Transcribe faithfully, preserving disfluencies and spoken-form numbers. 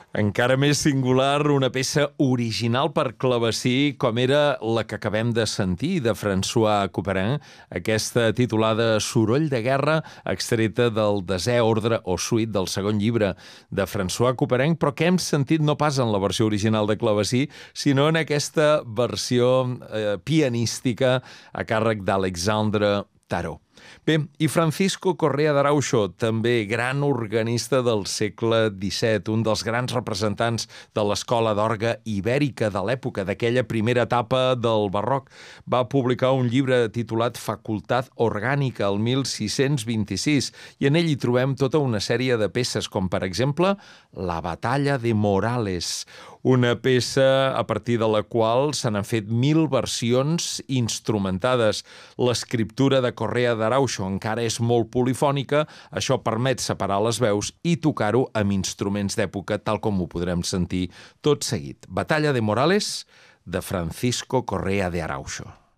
Encara més singular, una peça original per clavecí com era la que acabem de sentir, de François Couperin, aquesta titulada Soroll de guerra, extreta del desè ordre o suite del segon llibre de François Couperin, però que hem sentit no pas en la versió original de clavecí, sinó en aquesta versió eh, pianística a càrrec d'Alexandre Tarot. Bé, i Francisco Correa de Arauxo, també gran organista del segle disset, un dels grans representants de l'escola d'orgue ibèrica de l'època, d'aquella primera etapa del barroc, va publicar un llibre titulat Facultat Orgànica el mil sis-cents vint-i-sis, i en ell hi trobem tota una sèrie de peces, com per exemple La batalla de Morales, una peça a partir de la qual se n'han fet mil versions instrumentades. L'escriptura de Correa de Arauxo encara és molt polifònica, això permet separar les veus i tocar-ho amb instruments d'època, tal com ho podrem sentir tot seguit. Batalla de Morales, de Francisco Correa de Arauxo.